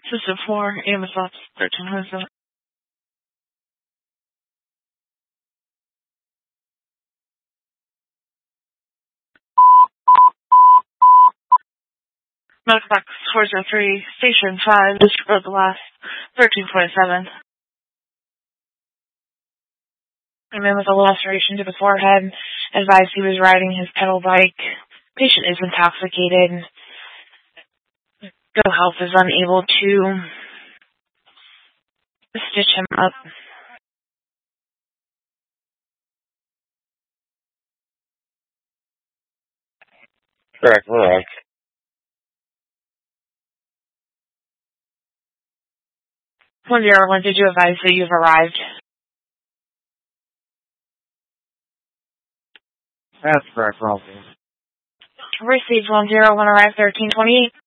System 4, Amazon 1300. Medical box 403, Station 5, this for the last 13.7. A man with a laceration to the forehead advised he was riding his pedal bike. Patient is intoxicated. Go Health is unable to stitch him up. Correct. 101, did you advise that you've arrived? That's correct, Ralphie. Received 101, arrived 1328.